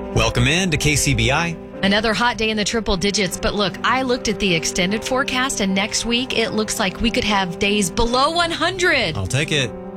Welcome in to KCBI. Another hot day in the triple digits, but look, I looked at the extended forecast, and next week it looks like we could have days below 100. I'll take it.